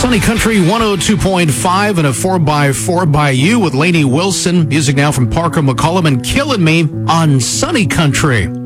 Sunny Country 102.5 and a 4x4 by you with Lainey Wilson. Music now from Parker McCollum and Killing Me on Sunny Country.